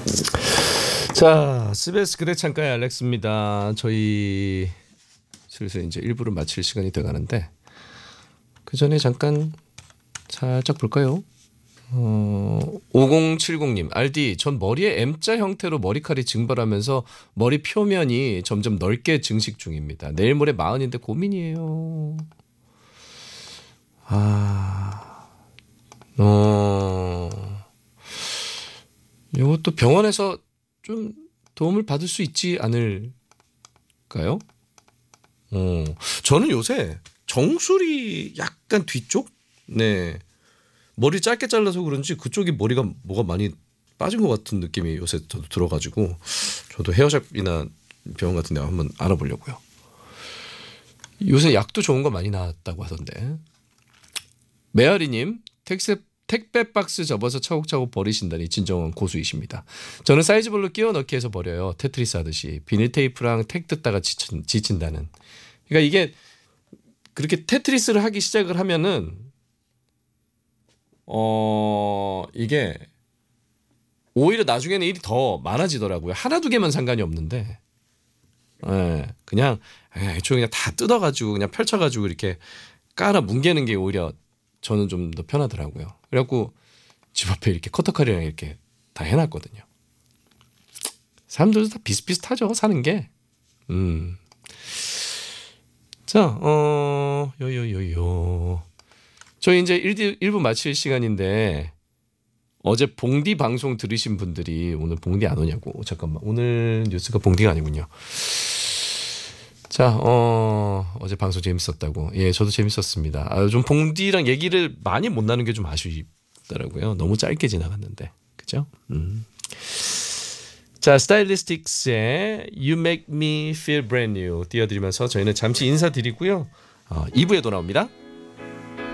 자, 스베스 그대 창가의 알렉스입니다. 저희 슬슬 이제 1부를 마칠 시간이 돼가는데 그 전에 잠깐 살짝 볼까요? 5070님, 알디, 전 머리에 M자 형태로 머리칼이 증발하면서 머리 표면이 점점 넓게 증식 중입니다. 내일 모레 40인데 고민이에요. 이것도 병원에서 좀 도움을 받을 수 있지 않을까요? 저는 요새 정수리 약간 뒤쪽? 네. 머리 짧게 잘라서 그런지 그쪽이 머리가 뭐가 많이 빠진 것 같은 느낌이 요새 저도 들어가지고 저도 헤어샵이나 병원 같은 데 한번 알아보려고요. 요새 약도 좋은 거 많이 나왔다고 하던데. 메아리님, 택배 박스 접어서 차곡차곡 버리신다니 진정한 고수이십니다. 저는 사이즈별로 끼워 넣기 해서 버려요. 테트리스 하듯이. 비닐 테이프랑 택 뜯다가 지친다는. 그러니까 이게 그렇게 테트리스를 하기 시작을 하면은 이게 오히려 나중에는 일이 더 많아지더라고요. 하나 두 개만 상관이 없는데 그냥 애초에 그냥 다 뜯어가지고 그냥 펼쳐가지고 이렇게 깔아 뭉개는 게 오히려 저는 좀 더 편하더라고요. 그래갖고 집 앞에 이렇게 커터칼이랑 이렇게 다 해놨거든요. 사람들도 다 비슷비슷하죠, 사는 게. 자, 요요요요. 저희 이제 1부 마칠 시간인데 어제 봉디 방송 들으신 분들이 오늘 봉디 안 오냐고. 잠깐만, 오늘 뉴스가 봉디가 아니군요. 자, 어제 방송 재밌었다고. 예, 저도 재밌었습니다. 좀 봉디랑 얘기를 많이 못 나눈 게 좀 아쉽더라고요. 너무 짧게 지나갔는데, 그죠? 자, 스타일리스틱스의 You Make Me Feel Brand New 띄워드리면서 저희는 잠시 인사드리고요. 2부에 돌아옵니다.